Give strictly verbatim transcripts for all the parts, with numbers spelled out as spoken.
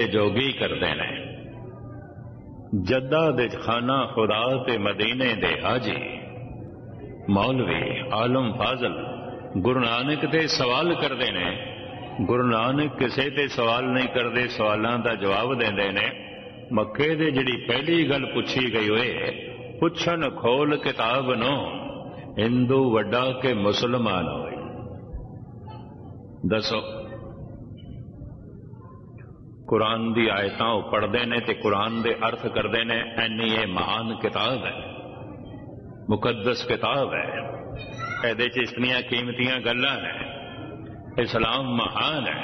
जोगी करते ने जद्दा दे खाना खुदा ते मदीने दे हाजी मौलवी आलम फाजल गुरु नानक ते सवाल करते ने। गुरु नानक किसी ते सवाल नहीं करते, सवालों का जवाब देंदे ने। मक्के दे जिहड़ी पहली गल पुछी गई होए, पुछन खोल किताब नो हिंदू वड्डा के मुसलमान होए। दसो कुरान दी आयतां पढ़ते ने ते कुरान दे अर्थ करते ने। ऐनी ये महान किताब है, मुकद्दस किताब है। इहदे च इतनियां कीमतियां गल्लां ने। इस्लाम महान है।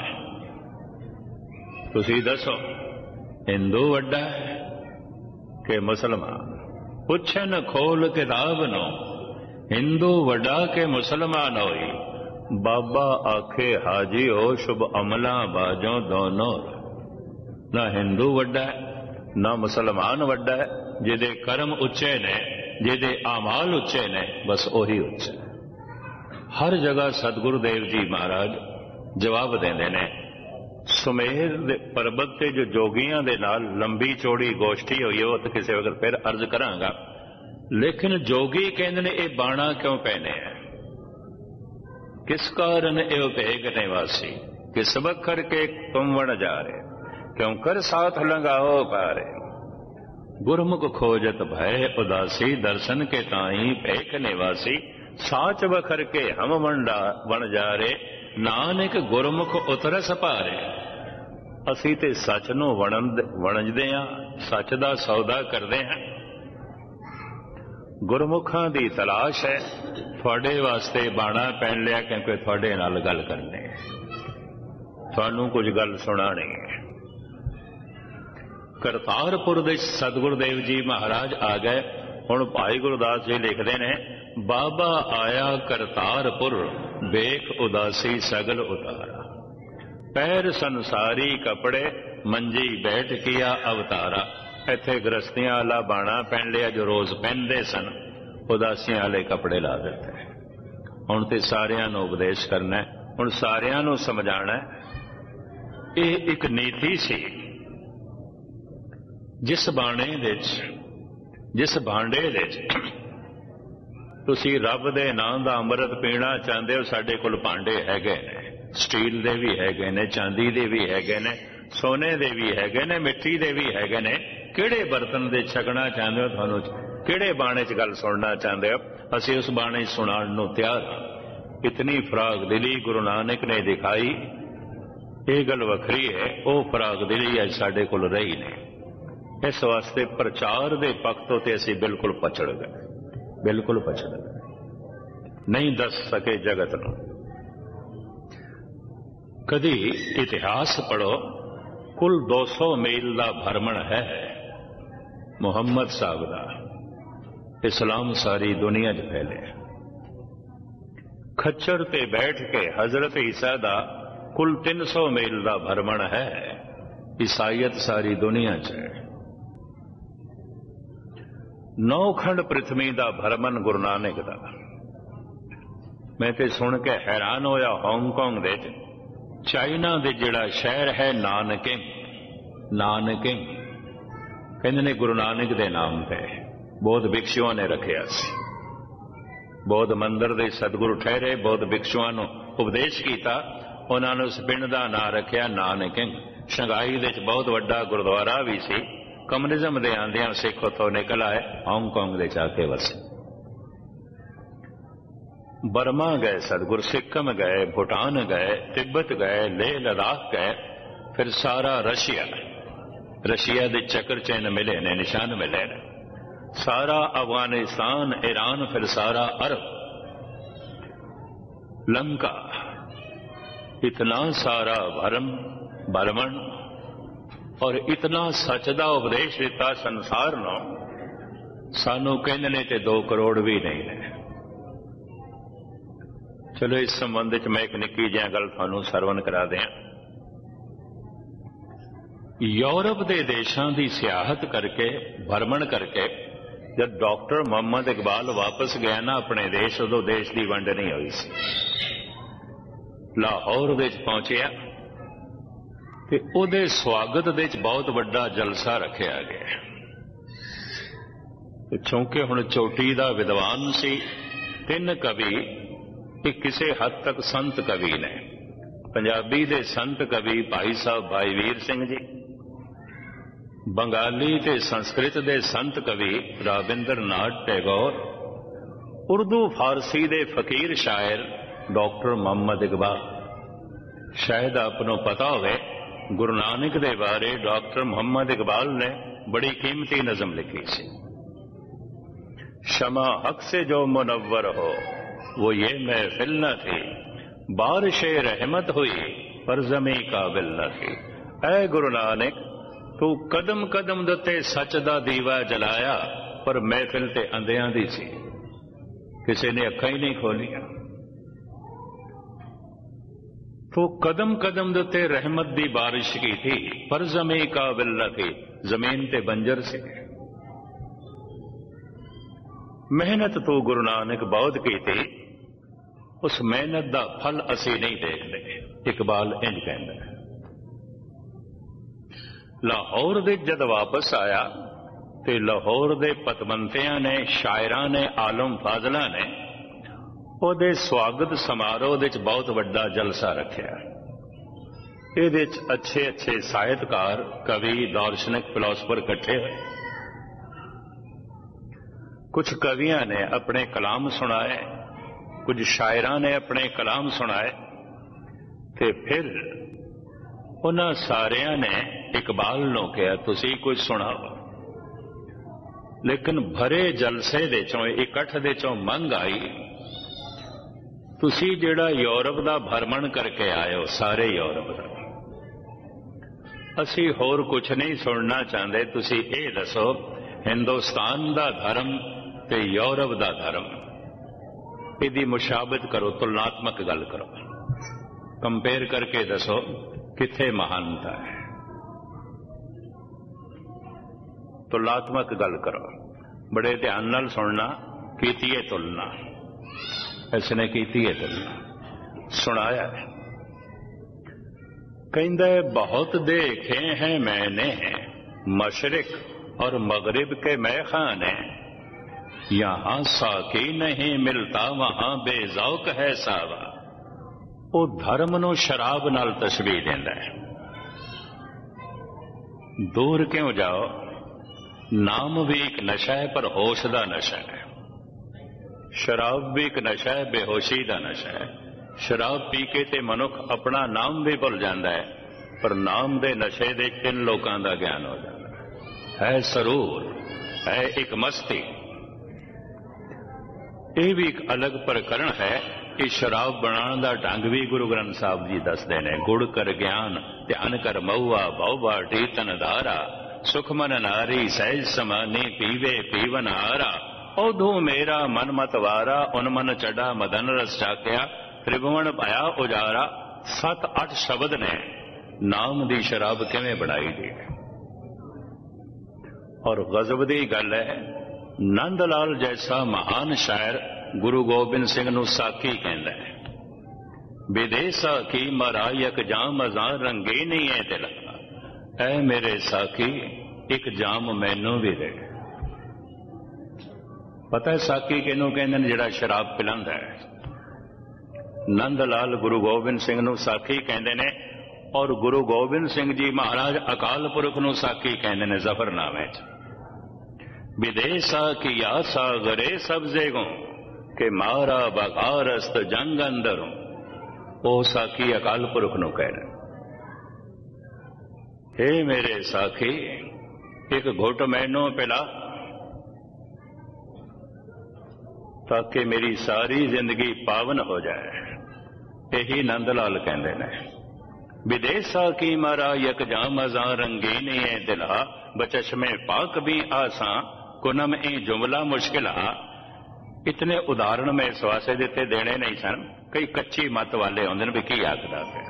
तुसी दसो हिंदू वड्डा है कि मुसलमान? पुछन खोल किताब नो हिंदू वड्डा के मुसलमान होई। बाबा आखे हाजी हो शुभ अमला बाजों दोनों। ना हिंदू वड्डा है ना मुसलमान वड्डा है। जिदे कर्म उच्चे ने, जिदे आमाल उच्चे ने, बस ओही उच्चा। हर जगह सतगुरुदेव जी महाराज जवाब देंदे ने। सुमेर दे पर्वत ते जो जोगियां दे नाल लंबी चौड़ी गोष्ठी हुई है, तो किसी वक्त फिर अर्ज करांगा। लेकिन जोगी कहंदे ने ये बाणा क्यों पहने हैं, किस कारण ये भेग निवासी, किस बखर के तुम वण जा रहे, क्यों कर साथ लंगाओ पारे। गुरमुख खोजत भय उदासी दर्शन के ताई भेख निवासी। साच बखर के हम वंडा बन जा रे नानक गुरमुख उतरस पारे। असी ते सच नूं वणजदे हां, सच दा सौदा करदे हां। गुरमुखां दी तलाश है। थोड़े वास्ते बाणा पहन लिया क्योंकि थोड़े नाल गल करनी है, तुहानूं कुछ गल सुणानी है। करतारपुर दे सतगुरुदेव जी महाराज आ गए। हुण भाई गुरदास जी लिखते ने, बाबा आया करतारपुर बेख उदासी सगल उतारा। पैर संसारी कपड़े मंजी बैठ किया अवतारा। इत्थे गृहस्थियां वाला बाणा पहन लिया जो रोज पहनते सन, उदासियां वाले कपड़े ला दिते। हुण ते सारियां नूं उपदेश करना है, हुण सारियां नूं समझाना है। यह एक नीति सी। जिस बाणे दे जिस भांडे दे तुसी रब दे नाम दा अमृत पीना चाहते हो, साडे कोल भांडे हैगे ने, स्टील दे भी हैगे ने, चांदी दे भी हैगे ने, सोने दे भी हैगे ने, मिट्टी दे भी हैगे ने। किहड़े बर्तन दे छकना चाहते हो, तुहानूं किहड़े बाणे च गल सुनना चाहते हो, असीं उस बाणे सुनाउण नूं तैयार हां। इतनी फराग दिली गुरु नानक ने दिखाई, ये गल वखरी है। वो फराग दिली अज साडे कोल रही नहीं। इस वास्ते प्रचार दे पक्ष ते असीं बिल्कुल पछड़ गए, बिल्कुल पछड़ गए, नहीं दस सके जगत नूं। कदी इतिहास पढ़ो, कुल दो सौ मील का भ्रमण है मुहम्मद साहब का। इस्लाम सारी दुनिया च फैले। खच्चर ते बैठ के हजरत ईसा का कुल तीन सौ मील का भ्रमण है। ईसाईयत सारी दुनिया च है। नौ खंड पृथ्वी का भ्रमण गुरु नानक का। मैं तो सुन के हैरान होया, हांगकांग दे चाइना दे जिहड़ा शहर है नानकिंग, नानकिंग कहंदे ने गुरु नानक दे नाम पे बौद्ध भिक्षुओं ने रखिया सी। बौद्ध मंदिर दे सतगुरु ठहरे, बौद्ध भिक्षुओं नूं उपदेश कीता, उन्होंने उस पिंड का नाम रखिया नानकिंग। शंघाई दे बहुत वड्डा गुरुद्वारा भी सी। कम्युनिज्म दे आंदियां सिख उत्थों निकल आए, हांगकांग दे जाके वसे। बर्मा गए सतगुरु, सिक्किम गए, भूटान गए, तिब्बत गए, लेह लद्दाख गए, फिर सारा रशिया, रशिया दे चक्कर चिन्ह मिले ने, निशान मिले ने, सारा अफगानिस्तान, ईरान, फिर सारा अरब, लंका, इतना सारा भरम भ्रमण और इतना सच दा उपदेश दिता संसार नो। सानू कहंदे ने ते दो करोड़ भी नहीं ने। चलो इस संबंध च मैं एक निक्की जिही गल तुहानू सरवण करा दियां। यूरोप के देशों की सियाहत करके, भ्रमण करके, जब डॉक्टर मोहम्मद इकबाल वापस गया ना अपने देश, उदों देश की वंड नहीं हुई सी। लाहौर विच पहुंचिया, ਤੇ ਉਹਦੇ ਸਵਾਗਤ ਦੇ ਵਿੱਚ ਬਹੁਤ ਵੱਡਾ ਜਲਸਾ ਰੱਖਿਆ ਗਿਆ। ਕਿਉਂਕਿ ਹੁਣ ਚੋਟੀ ਦਾ ਵਿਦਵਾਨ ਸੀ, ਤਿੰਨ ਕਵੀ, ਇਹ ਕਿਸੇ ਹੱਦ ਤੱਕ ਸੰਤ ਕਵੀ ਨੇ। ਪੰਜਾਬੀ ਦੇ ਸੰਤ ਕਵੀ ਭਾਈ ਸਾਹਿਬ ਭਾਈ ਵੀਰ ਸਿੰਘ ਜੀ, ਬੰਗਾਲੀ ਤੇ ਸੰਸਕ੍ਰਿਤ ਦੇ ਸੰਤ ਕਵੀ ਰਾਬਿੰਦਰ ਨਾਥ ਟੈਗੋਰ, ਉਰਦੂ ਫਾਰਸੀ ਦੇ ਫਕੀਰ ਸ਼ਾਇਰ ਡਾਕਟਰ ਮੁਹੰਮਦ ਇਕਬਾਲ। ਸ਼ਾਇਦ ਆਪ ਨੂੰ ਪਤਾ ਹੋਵੇ, ਗੁਰੂ ਨਾਨਕ ਦੇ ਬਾਰੇ ਡਾਕਟਰ ਮੁਹੰਮਦ ਇਕਬਾਲ ਨੇ ਬੜੀ ਕੀਮਤੀ ਨਜ਼ਮ ਲਿਖੀ ਸੀ। शमा हक से जो मुनव्वर हो वो ये महफिल न थी, बारिश रहमत हुई पर जमी काबिल न थी। ऐ गुरु नानक तू कदम कदम दते सच दा दीवा जलाया, पर महफिल ते अंधियां दी सी, किसी ने अखां ही नहीं खोलियां। तू कदम कदम दते रहमत दी बारिश की थी, पर जमी काबिल न थी, जमीन ते बंजर सी। मेहनत तू गुरु नानक बहुत की थी, उस मेहनत का फल असी नहीं देखते। इकबाल इंज कहता है। लाहौर दे जद वापस आया ते लाहौर दे पतवंतियां ने, शायरां ने, आलम फाजला ने ਉਹਦੇ स्वागत समारोह दे बहुत वड्डा जलसा रखिया। ਇਹਦੇ अच्छे अच्छे ਸਾਹਿਤਕਾਰ, कवि, दार्शनिक, फिलोसफर इकट्ठे हुए। कुछ कवियां ने अपने कलाम सुनाए, कुछ शायरां ने अपने कलाम सुनाए, ते फिर उन्हां सारियां ने इकबाल नूं कहा तुसीं कुछ सुणाओ। लेकिन भरे जलसे दे चों, इकट्ठ दे चों मंग आई, तुसीं जिहड़ा यूरोप दा भ्रमण करके आए हो, सारे यूरोप दा, असीं होर कुछ नहीं सुनना चाहते, तुसीं इह दसो हिंदुस्तान दा धर्म ते यूरोप दा धर्म, इहदी मुशाबत करो, तुलनात्मक गल करो, कंपेयर करके दसो किथे महानता है। तुलनात्मक गल करो, बड़े ध्यान नाल सुनना। कीती है तुलना, इसने कीती है तुलना, सुनाया है। कहंदा बहुत देखे हैं मैंने मशरिक और मगरिब के मैखाने, यहां साकी नहीं मिलता वहां बेजौक है सावा। वो धर्म नूं शराब नाल तशबीह देंदा है। दूर क्यों जाओ, नाम भी एक नशा है पर होश दा नशा है। शराब भी एक नशा है, बेहोशी दा नशा है। शराब पी के ते मनुख अपना नाम भी भुल जाता है, पर नाम दे नशे दे किन लोकां दा ज्ञान हो जाता है। है सरूर, है एक मस्ती। यह भी एक अलग प्रकरण है कि शराब बनाने का ढंग भी गुरु ग्रंथ साहब जी दसते ने। गुड़ कर ज्ञान ध्यान कर मऊआ, बहुआ टीतन धारा, सुखमन नारी सहज समानी पीवे पीवन हारा। औधू मेरा मन मत वारा, उनमन चढ़ा मदन रस चाक्या, त्रिभुवन पाया उजारा। सत अठ शब्द ने नाम दी शराब किवें बनाई दी। और गजब दी गल है, नंद लाल जैसा महान शायर गुरु गोबिंद सिंह नूं साकी कहंदा है। विदेसा की मरायक जाम अजां रंगे नहीं है दिल, ऐ मेरे साकी एक जाम मैनू भी दे। पता है साकी किहनूं कहंदे ने? जिहड़ा शराब पिलांदा है। नंद लाल गुरु गोबिंद सिंह नूं साकी कहंदे ने, और गुरु गोबिंद सिंह जी महाराज अकाल पुरख नूं साकी कहंदे ने जफरनामे च। विदेसा की आसा गरे सब्जे गो के मारा बगारस्त जंग अंदरों। ओ साकी अकाल पुरख नूं कह रहे, हे मेरे साखी एक घुट मैनू पिला, ताकि मेरी सारी जिंदगी पावन हो जाए। यही नंदलाल कहते हैं। विदेसा की मारा यक जाम अजा रंगीनी है दिला, बचश्मे पाक भी आसा कुनम ई जुमला मुश्किला। इतने उदाहरण में इस वास्ते दिते देने नहीं सन, कई कच्ची मत वाले आउंदे ने भी की आखदा है।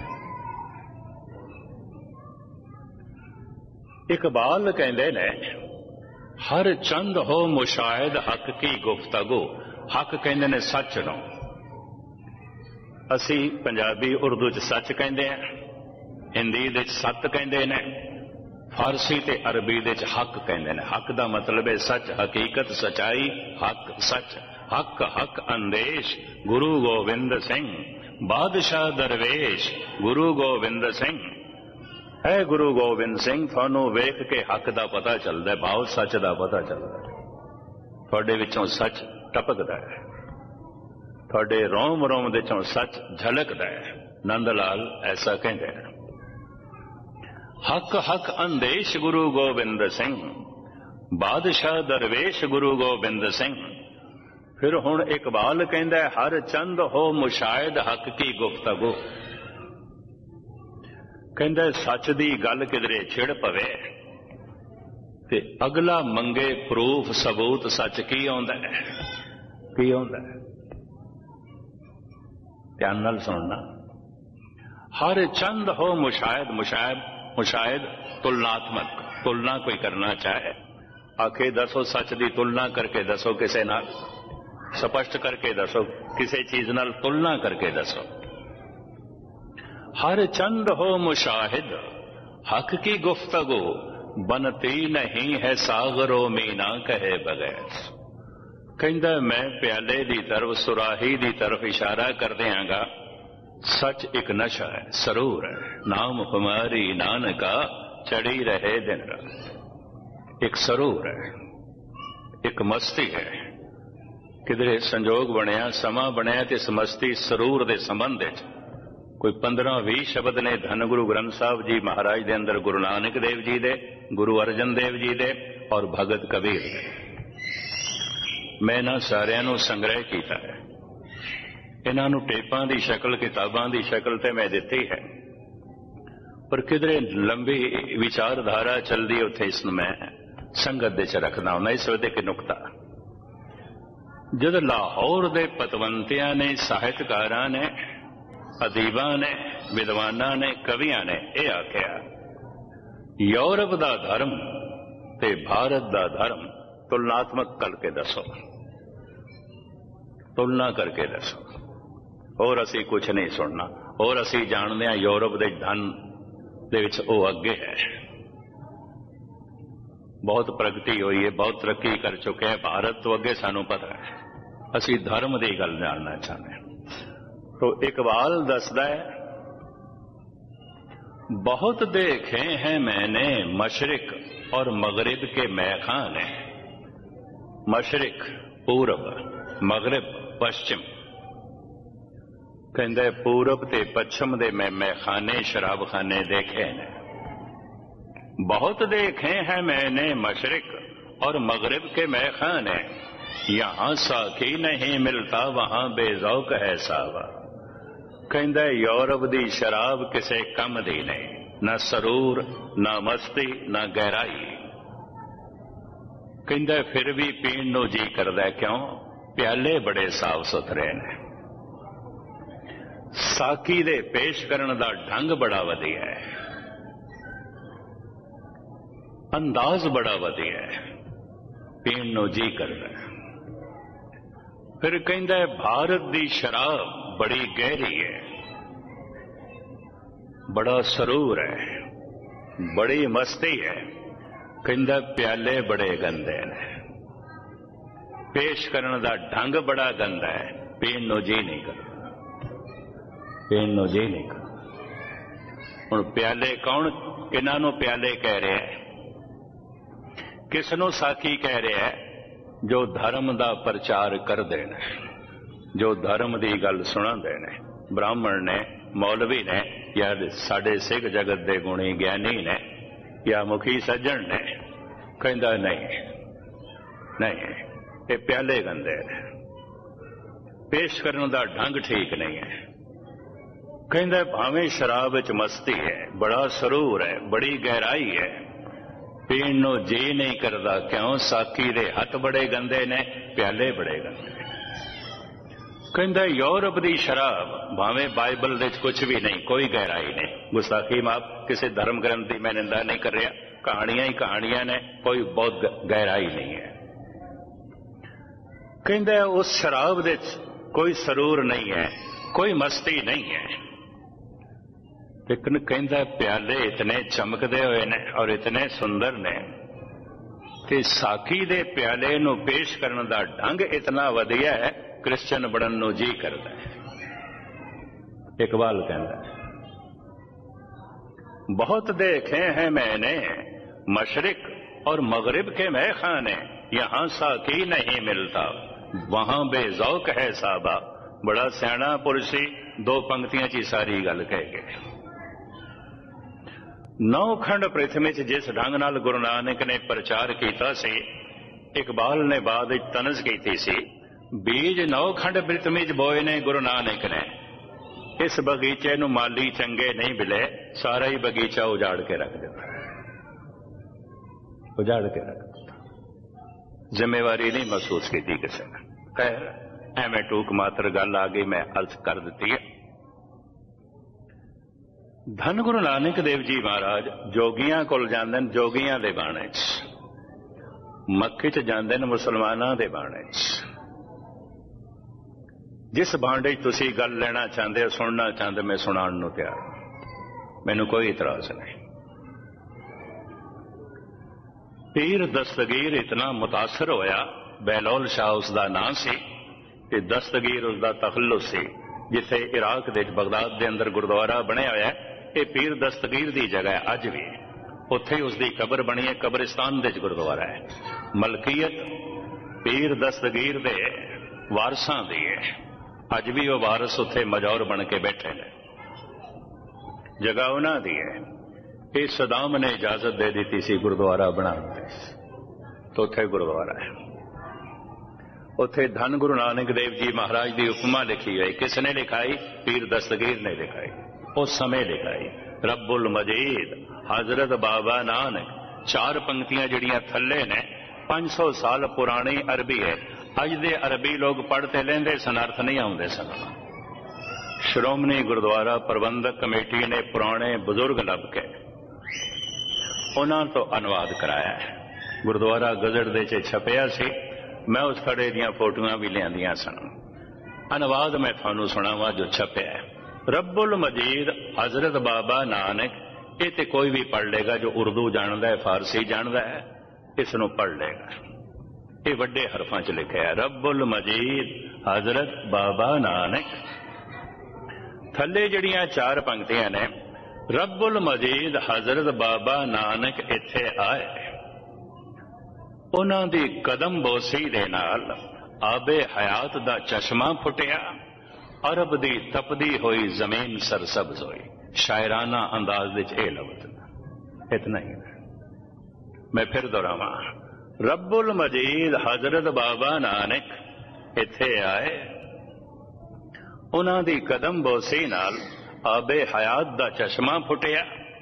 इकबाल कहंदे ने, हर चंद हो मुशाहिद हक की गुफ्तगू। हक कहंदे ने सच नूं, असी पंजाबी उर्दू च सच कहंदे हैं, हिंदी दे सत कहते ने, फारसी ते अरबी दे हक कहते ने। हक का मतलब है सच, हकीकत, सच्चाई, हक सच। हक हक अंदेश गुरु गोविंद सिंह, बादशाह दरवेश गुरु गोविंद सिंह। है गुरु गोविंद सिंह, थानू वेख के हक का पता चलता है, भाव सच का पता चलता है। थोड़े विचों सच टपकता है, थोड़े रोम रोम दे चों सच झलकता है। नंद लाल ऐसा कहते हैं। हक हक अंदेश गुरु गोविंद सिंह, बादशाह दरवेश गुरु गोविंद सिंह। फिर हुण इकबाल कहंदा है, हर चंद हो मुशाहिद हक की गुफ्तगू। कहंदा सच दी गल किधरे छिड़ पवे ते अगला मंगे प्रूफ सबूत सच की आउंदा है, की आउंदा है। ध्यान नाल सुनना। हर चंद हो मुशाहिद, मुशाहिद मुशाहिद तुलनात्मक, तुलना कोई करना चाहे, आखे दसो सच की तुलना करके दसो, किसे नाल स्पष्ट करके दसो, किसी चीज नाल तुलना करके दसो। हर चंद हो मुशाहिद हक की गुफ्तगू, बनती नहीं है सागरों में ना कहे बगैर। कहंदा मैं प्याले दी तरफ, सुराही दी तरफ इशारा कर देंगा। सच एक नशा है, सरूर है, नाम हमारी नानका चढ़ी रहे दिन रात। एक सरूर है, एक मस्ती है। किधरे संजोग बनया, समा बनया ते इस मस्ती सरूर दे संबंध विच कोई पंद्रह भी शब्द ने धन गुरु ग्रंथ साहब जी महाराज दे अंदर, गुरु नानक देव जी दे, गुरु अर्जन देव जी दे और भगत कबीर दे। मैं इन्हां सारियां नूं संग्रह कीता है, इन्हां नूं टेपां दी शक्ल, किताबां दी शक्ल ते मैं दित्ती है। पर किधरे लंबी विचारधारा चलदी, उत्थे इस नूं मैं संगत दे च रखदा हुंदा। इस वे एक नुकता, जद लाहौर दे पतवंतियां ने, साहित्यकारां ने, अदीबां ने, विद्वानां ने, कवियां ने यह आख्या, यूरोप दा धर्म ते भारत दा धर्म तुलनात्मक करके दसो, तुलना करके दसो। और असी कुछ नहीं सुनना। और असी जानते हैं यूरोप दे धन दे विच ओ अगे है, बहुत प्रगति हुई है, बहुत तरक्की कर चुके हैं। भारत तो अगे सानू पता है, असी धर्म की गल जानना चाहते हैं। तो इकबाल दसदा है, बहुत देखे हैं मैंने मशरिक और मगरिब के मैखाने। मशरिक पूरब, मगरिब पश्चिम। कहंदे पूरब ते पश्चिम दे मैं मैखाने, शराब खाने देखे ने। बहुत देखे हैं मैंने मशरिक और मगरिब के मैखाने, यहां साकी नहीं मिलता वहां बेजौक है सावा। कहंदा यूरोप दी शराब किसे कम दी नहीं, ना सरूर, ना मस्ती, ना गहराई। कहंदा फिर भी पीण नूं जी करदा, क्यों? प्याले बड़े साफ सुथरे ने, साकी दे पेश करन दा ढंग बड़ा वधिया है, अंदाज बड़ा वधिया है, पीण नूं जी करदा। फिर कहंदा भारत दी शराब बड़ी गहरी है, बड़ा सरूर है, बड़ी मस्ती है। कहंदा प्याले बड़े गंदे ने, पेश करने का ढंग बड़ा गंदा है, पीण नूं जी नहीं करता, पीण नूं जी नहीं करता। हुण प्याले कौन, किन्हां नूं प्याले कह रहे हैं? किस नूं साकी कह रहे हैं? जो धर्म का प्रचार करते हैं, जो धर्म की गल सुनाते हैं, ब्राह्मण ने, मौलवी ने, या साडे सिख जगत के गुणी ज्ञानी ने, या मुखी सज्जन ने। कहंदा नहीं नहीं, ये प्याले गंदे ने, पेश करने का ढंग ठीक नहीं है। कहंदा भावें शराब विच मस्ती है, बड़ा सरूर है, बड़ी गहराई है, पीण नूं जी नहीं करदा, क्यों? साकी दे हथ बड़े गंदे ने, प्याले बड़े गंदे। कहंदा यूरोप दी शराब, भावें बाइबल दे कुछ भी नहीं, कोई गहराई नहीं। गुस्ताखी माफ, किसी धर्म ग्रंथ की मैं निंदा नहीं कर रहा, कहानियां ही कहानियां ने, कोई बहुत गहराई नहीं है। कहंदा उस शराब दे कोई सरूर नहीं है, कोई मस्ती नहीं है। लेकिन कहता प्याले इतने चमकते हुए ने और इतने सुंदर ने कि साकी दे प्याले नू पेश करने का ढंग इतना वधिया है, क्रिश्चन बनन नू जी करता है। इकबाल कहता है, बहुत देखे हैं मैंने मशरिक और मगरिब के मैं खाने, यहां साकी नहीं मिलता वहां बेजौक है साबा। बड़ा सियाणा पुरुषी दो पंक्तियां ची सारी गल कह गए। नौ खंड पृथ्वी च जिस ढंग नाल गुरु नानक ने प्रचार किया सी, इकबाल ने बाद तनज की सी, बीज नौ खंड पृथ्वी च बोए ने गुरु नानक ने, इस बगीचे नू माली चंगे नहीं मिले, सारा ही बगीचा उजाड़ के रख दिता, उजाड़ के रख दिता। जिम्मेवारी नहीं महसूस की किसी ने। खैर एवं टूक मात्र गल आ गई, मैं अर्ज कर दी है। धन गुरु नानक देव जी महाराज जोगियां कोल जांदे ने, जोगियां दे बाणे च, मक्के च जांदे ने मुसलमानां दे बाणे च। जिस भांडे तुसी गल लेना चाहते हो, सुनना चाहते, मैं सुनाण नूं तैयार, मैनूं कोई इतराज नहीं। पीर दस्तगीर इतना मुतासर होया, बहलोल शाह उसका नाम सी, कि दस्तगीर उसका तखल्लुस सी, जिथे इराक दे बगदाद के अंदर गुरुद्वारा बनया होया है। ये पीर दस्तगीर की जगह है, अज भी उत्थे उसकी कबर बनी है, कब्रिस्तान दे गुरुद्वारा है। मलकीयत पीर दस्तगीर दे वारसां दी है, अज भी वो वारस उत्थे मजौर बन के बैठे ने, जगह उन्हां दी है। ये सदाम ने इजाजत दे दी सी गुरुद्वारा बनाने, तो उत्थे गुरुद्वारा है। उत्थे धन गुरु नानक देव जी महाराज की उपमा लिखी है। किसने लिखाई? पीर दस्तगीर ने लिखाई, उस समय लिखाई। रब्बुल मजीद हजरत बाबा नानक, चार पंक्तियां जड़ियां थले ने, पांच सौ साल पुरानी अरबी है। अज दे अरबी लोग पढ़ते लेंदे सन, अर्थ नहीं आउंदे सन। श्रोमणी गुरुद्वारा प्रबंधक कमेटी ने पुराने बुजुर्ग लब के उन्हां तो अनुवाद कराया है। गुरुद्वारा गजट दे च छपिया सी, मैं उस खड़े दियां फोटोआं भी लियांदियां सन। अनुवाद मैं थानू सुनावा जो छपिया है। रब्बुल मजीद हजरत बाबा नानक, ये तो कोई भी पढ़ लेगा जो उर्दू जानता है, फारसी जानता है, इसनों पढ़ लेगा। ये वड्डे हरफां च लिखा है, रब्बुल मजीद हजरत बाबा नानक। थले जड़ियां चार पंक्तियां ने, रब्बुल मजीद हजरत बाबा नानक इत्थे आए, उन्हां दी कदम बोसी दे नाल आबे हयात दा चश्मा फुटिया, अरब दी तपदी हुई जमीन सरसब्ज हुई। शायराना अंदाज विच ए लफ्ज़ इतना ही। मैं फिर दोहरावां, रब्बुल मजीद हजरत बाबा नानक इत्थे आए, उन्हां दी कदम बोसी नाल आबे हयात दा चश्मा फुटिया,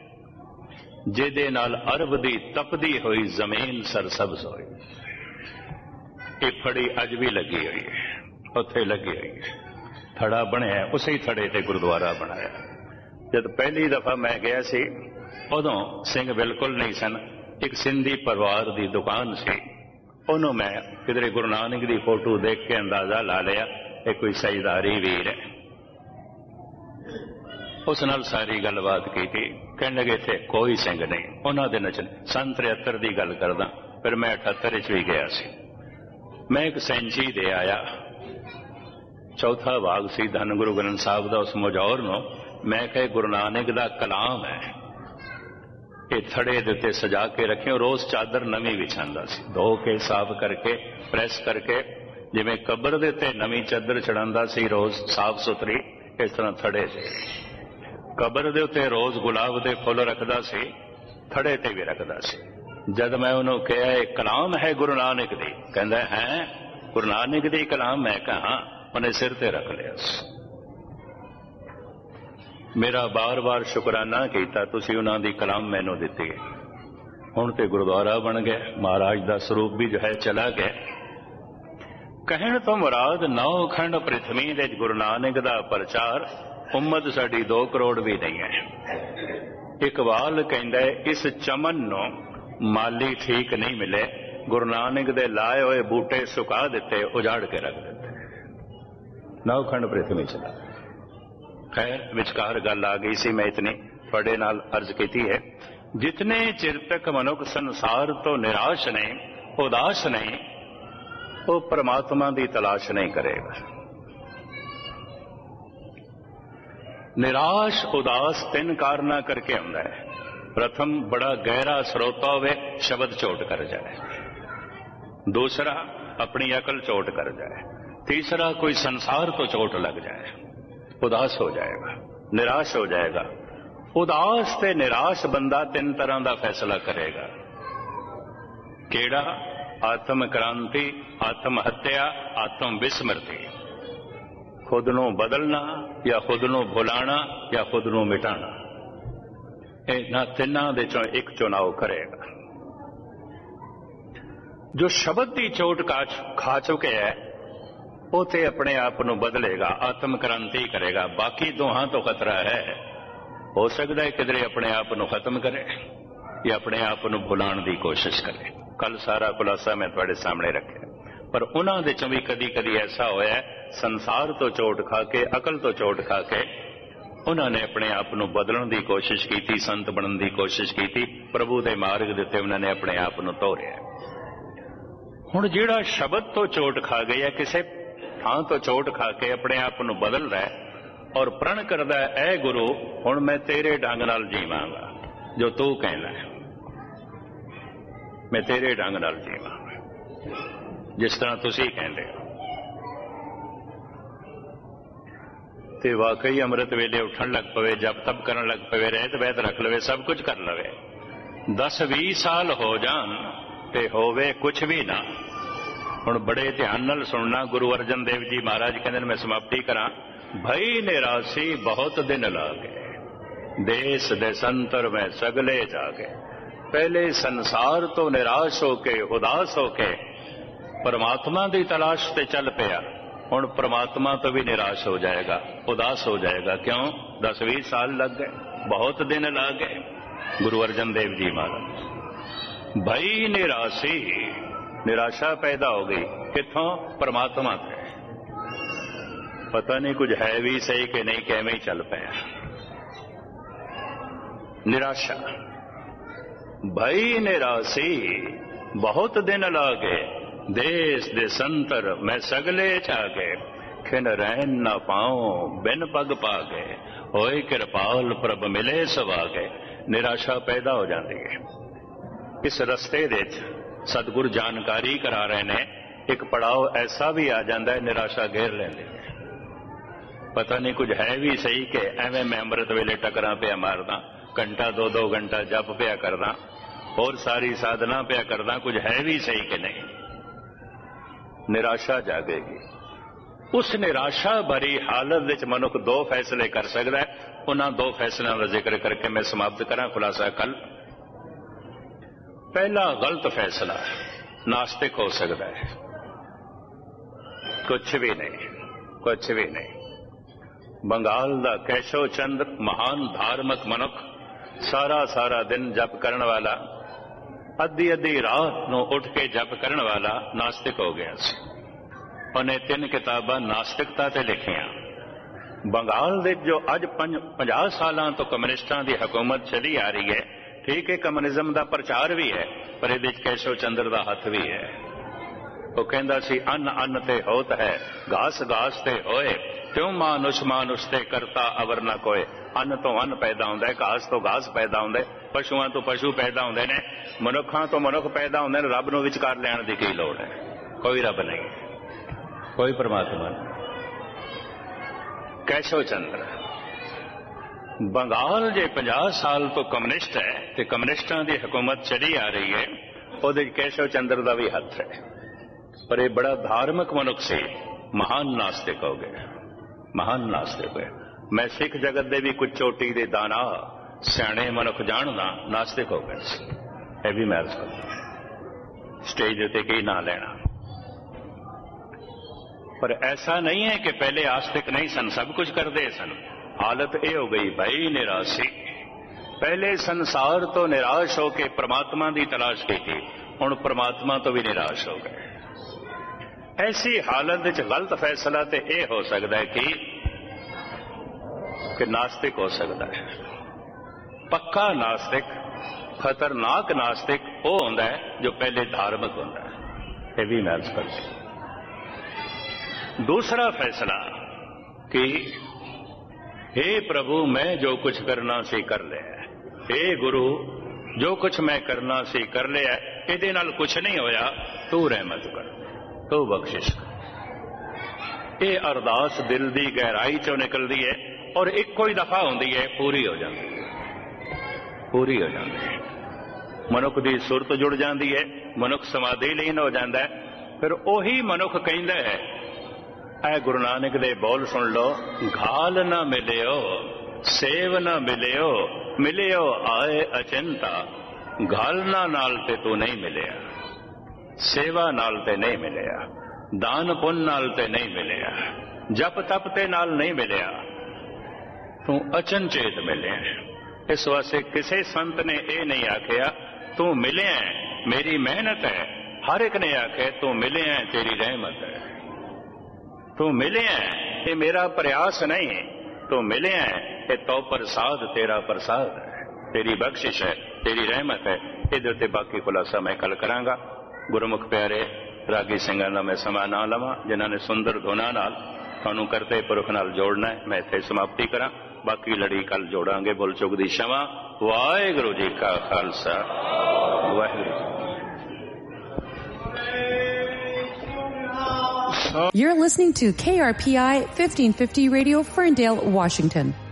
जिहदे नाल अरब दी तपदी हुई जमीन सरसब्ज हुई। ये फड़ी अज भी लगी हुई है, उत्थे लगी हुई है। थड़ा बनया, उसी थड़े ते गुरुद्वारा बनाया। जब पहली दफा मैं गया सी, उदों सिंह बिल्कुल नहीं सन। एक सिंधी परिवार की दुकान सी, उन्हों मैं किधरे गुरु नानक की फोटो देख के अंदाजा ला लिया ये कोई सजदारी वीर है। उस नाल सारी गलबात की थी। कहने लगे थे कोई सिंह नहीं, उन्होंने दिन नचन सन तिहत्तर की गल करदा, फिर मैं अठहत्तर च भी गया सी। मैं एक सेंची दे आया, चौथा भाग सी धन गुरु ग्रंथ साहब का, उस मुजौर नो मैं कहे गुरु नानक का कलाम है, ये थड़े दे उत्ते सजा के रखे। रोज चादर नवी विछांदा सी, धो के साफ करके प्रेस करके, जिवें कबर दे उत्ते नवी चादर चढ़ांदा सी रोज साफ सुथरी, इस तरह थड़े से कबर दे उत्ते रोज गुलाब दे फुल रखदा सी, थड़े ते भी रखदा सी। जद मैं उन्होंने कहा कलाम है गुरु नानक दी, कहंदा है गुरु नानक दी कलाम, मैं कहा उन्हें सिर ते रख लिया। मेरा बार बार शुकराना किया, तुसी उन्हां दी कलाम मैनू दिती है। हुण ते गुरुद्वारा बन गया, महाराज दा स्वरूप भी जो है चला गया। कहण तो मुराद नौ खंड पृथ्वी दे गुरु नानक दा प्रचार, उम्मत साडी दो करोड़ भी नहीं है। इकबाल कहंदा है इस चमन नो माली ठीक नहीं मिले, गुरु नानक दे लाए हुए बूटे सुका दिते, उजाड़ के रख दिते। नौ खंड पृथ्वी चला। खैर विचकार गल आ गई सी, मैं इतनी ਤੁਹਾਡੇ ਨਾਲ अर्ज की है, जितने चिर तक मनुख संसार तो निराश नहीं, उदास नहीं, वो परमात्मा की तलाश नहीं करेगा। निराश उदास तीन कारणा करके आंदा है। प्रथम, बड़ा गहरा स्रोता होवे, शब्द चोट कर जाए। दूसरा, अपनी अकल चोट कर जाए। तीसरा, कोई संसार तो चोट लग जाए, उदास हो जाएगा, निराश हो जाएगा। उदास ते निराश बंदा तीन तरह का फैसला करेगा। केड़ा? आत्म क्रांति, आत्म हत्या, आत्म विस्मृति। खुद नूं बदलना या खुद नूं भुलाना या खुद नूं मिटाना, इन्हां तिन्हां दे चों एक चुनाव करेगा। जो शब्द की चोट खा चुके है वो ते अपने आप नूं बदलेगा, आत्म क्रांति करेगा। बाकी दोहां तो खतरा है। हो सकता है किधरे अपने आप नूं खत्म करे या अपने आप नूं भुलाण की कोशिश करे। कल सारा खुलासा मैं तुहाडे सामने रखिया, पर उन्हां दे चों भी कदी कदी ऐसा होया, संसार तो चोट खा के, अकल तो चोट खा के उन्होंने अपने आप को बदलने की कोशिश की, संत बनने की कोशिश की, प्रभु के मार्ग देते उन्होंने अपने आप को तोड़िया। हुण जिहड़ा शब्द तो चोट खा गया, किसी थां तो चोट खा के अपने आप को बदल रहा है और प्रण करदा है, ऐ गुरु हुण मैं तेरे ढंग नाल जीवांगा, जो तू कहना है, मैं तेरे ढंग नाल जीवांगा जिस तरह तुसीं कहंदे हो। ते वाकई अमृत वेले उठन लग पवे, जब तब करन लग पवे, रहत वैत रख लवे, सब कुछ कर लवे। दस भी साल हो जान ते होवे कुछ भी ना। हुण बड़े ध्यान नाल सुनना। गुरु अर्जन देव जी महाराज कहंदे ने, मैं समाप्ति करा, भई निरासी बहुत दिन लागे, देश देशंतर में सगले जागे। पहले संसार तो निराश होके, उदास होके परमात्मा की तलाश ते चल पिया, हुण परमात्मा तो भी निराश हो जाएगा, उदास हो जाएगा। क्यों? दस भी साल लग गए, बहुत दिन लग गए। गुरु अर्जन देव जी महाराज, भई निराशी, निराशा पैदा हो गई। किथों? परमात्मा से। पता नहीं कुछ है भी सही कि नहीं, कैਵੇਂ ही चल पाया। निराशा, भई निराशी बहुत दिन लागे, देश देशंतर मैं सगले जागे, खिन रहन न पाओ बिन पग पागे, होए कृपाल प्रभ मिले सवागे। निराशा पैदा हो जाती है। इस रस्ते दे सतगुर जानकारी करा रहे ने, एक पड़ाव ऐसा भी आ जाता है, निराशा घेर लेंदे है। पता नहीं कुछ है भी सही कि एवं मैं अमृत वेले टकरा पिया मारदा, घंटा दो दो घंटा जप पिया करदा, और सारी साधना पिया करदा, कुछ है भी सही कि नहीं। निराशा जागेगी। उस निराशा भरी हालत विच मनुख दो फैसले कर सकता है। उन्हां दो फैसलों का जिक्र करके मैं समाप्त करा खुलासा कल। पहला, गलत फैसला, नास्तिक हो सकता है, कुछ भी नहीं, कुछ भी नहीं। बंगाल दा केशव चंद्र, महान धार्मिक मनुख, सारा सारा दिन जप करने वाला, अद्धी अद्धी रात नूं उठ के जप करने वाला नास्तिक हो गया सी। उन्हें तीन किताबां नास्तिकता ते लिखियां। बंगाल दे जो अज पंजाह सालां तो कम्युनिस्टां दी हुकूमत चली आ रही है, ठीक है, कम्युनिज्म का प्रचार भी है, पर इहदे विच केशव चंद्र का हथ भी है। वो कहंदा सी, अन्न अन्न ते होत है, घास घास ते होए, त्यों मानुष मानुष ते करता अवर न कोय। अन्न तो अन्न पैदा होंदा है, घास तो घास पैदा होंदा है, पशुआं तो पशु पैदा होंदे ने, मनुखां तो मनुख पैदा होंदे ने। रब नूं विचकार लैण दी की लोड़ है? कोई रब नहीं, कोई परमात्मा नहीं। केशव चंद्र बंगाल जे पचास साल तो कम्युनिस्ट है, ते कम्युनिस्टां दी हुकूमत चली आ रही है, उहदे केशव चंद्र का भी हथ है। पर यह बड़ा धार्मिक मनुख से महान नास्तिक हो गए, महान नास्तिक हो गए। मैं सिख जगत दे भी कुछ चोटी दे दाना सियाणे मनुख जानना नास्तिक हो गए। यह भी मैं अर्ज कर स्टेज उत्ते की ना लेना। पर ऐसा नहीं है कि पहले आस्तिक नहीं सन, सब कुछ करते सन। हालत यह हो गई, भाई निराशी। पहले संसार तो निराश होके परमात्मा की तलाश की थी, हुण परमात्मा तो भी निराश हो गए। ऐसी हालत विच गलत फैसला तो यह हो सकता है कि, कि नास्तिक हो सकता है। ਪੱਕਾ ਨਾਸਤਿਕ, ਖਤਰਨਾਕ ਨਾਸਤਿਕ ਉਹ ਹੁੰਦਾ ਹੈ ਜੋ ਪਹਿਲੇ ਧਾਰਮਿਕ ਹੁੰਦਾ ਹੈ। ਇਹ ਵੀ ਮੈਂ ਕਰ दूसरा फैसला कि हे प्रभु मैं जो कुछ करना सी कर लिया, हे गुरु जो कुछ मैं करना सी कर लिया, ਇਹਦੇ ਨਾਲ ਕੁਛ ਨਹੀਂ ਹੋਇਆ, ਤੂੰ ਰਹਿਮਤ ਕਰ, ਤੂੰ ਬਖਸ਼ਿਸ਼ ਕਰ। ਇਹ ਅਰਦਾਸ ਦਿਲ ਦੀ ਗਹਿਰਾਈ ਚੋਂ ਨਿਕਲਦੀ ਹੈ ਔਰ ਇੱਕੋ ਹੀ ਦਫਾ ਹੁੰਦੀ ਹੈ, ਪੂਰੀ ਹੋ ਜਾਂਦੀ ਹੈ, ਪੂਰੀ ਹੋ ਜਾਂਦੀ ਹੈ। ਮਨੁੱਖ ਦੀ ਸੁਰਤ ਜੁੜ ਜਾਂਦੀ ਹੈ, ਮਨੁੱਖ ਸਮਾਧੀ ਲੀਨ ਹੋ ਜਾਂਦਾ ਹੈ। ਫਿਰ ਉਹੀ ਮਨੁੱਖ ਕਹਿੰਦਾ ਹੈ, ਐ ਗੁਰੂ ਨਾਨਕ ਦੇ ਬੋਲ ਸੁਣ ਲਓ, ਘਾਲ ਨਾ ਮਿਲਿਓ ਸੇਵ ਨਾ ਮਿਲਿਓ, ਮਿਲਿਓ ਆਏ ਅਚਿੰਤਾ। ਘਾਲਣਾ ਨਾਲ ਤੇ ਤੂੰ ਨਹੀਂ ਮਿਲਿਆ, ਸੇਵਾ ਨਾਲ ਤੇ ਨਹੀਂ ਮਿਲਿਆ, ਦਾਨ ਪੁੰਨ ਨਾਲ ਤੇ ਨਹੀਂ ਮਿਲਿਆ, ਜਪ ਤਪ ਤੇ ਨਾਲ ਨਹੀਂ ਮਿਲਿਆ, ਤੂੰ ਅਚਨਚੇਤ ਮਿਲਿਆ। ਇਸ ਵਾਸਤੇ ਕਿਸੇ ਸੰਤ ਨੇ ਇਹ ਨਹੀਂ ਆਖਿਆ ਤੂੰ ਮਿਲਿਆ ਮੇਰੀ ਮਿਹਨਤ ਹੈ, ਹਰ ਇੱਕ ਨੇ ਆਖਿਆ ਤੂੰ ਮਿਲਿਆ ਤੇਰੀ ਰਹਿਮਤ ਹੈ, ਤੂੰ ਮਿਲਿਆ ਇਹ ਮੇਰਾ ਪ੍ਰयास ਨਹੀਂ, ਤੂੰ ਮਿਲਿਆ ਇਹ ਤੋ ਪ੍ਰਸਾਦ ਤੇਰਾ ਪ੍ਰਸਾਦ ਹੈ, ਤੇਰੀ ਬਖਸ਼ਿਸ਼ ਹੈ, ਤੇਰੀ ਰਹਿਮਤ ਹੈ। ਇਹਦੇ ਉੱਤੇ ਬਾਕੀ ਖੁਲਾਸਾ ਮੈਂ ਕੱਲ ਕਰਾਂਗਾ। ਗੁਰਮੁਖ ਪਿਆਰੇ ਰਾਗੀ ਸਿੰਘਾਂ ਦਾ ਮੈਂ ਸਮਾਂ ਨਾ ਲਵਾਂ, ਜਿਨ੍ਹਾਂ ਨੇ ਸੁੰਦਰ ਧੁਨਾਂ ਨਾਲ ਤੁਹਾਨੂੰ ਕਰਤੇ ਪੁਰਖ ਨਾਲ ਜੋੜਨਾ ਹੈ। ਮੈਂ ਇੱਥੇ ਸਮਾਪਤੀ ਕਰਾਂ, ਬਾਕੀ ਲੜੀ ਕੱਲ ਜੋੜਾਂਗੇ। ਬੋਲ ਚੁੱਕ ਦੀ ਸ਼ਮਾ। ਵਾਹਿਗੁਰੂ ਜੀ ਕਾ Khalsa, Waheguru. You're listening to K R P I fifteen fifty Radio, Ferndale, Washington.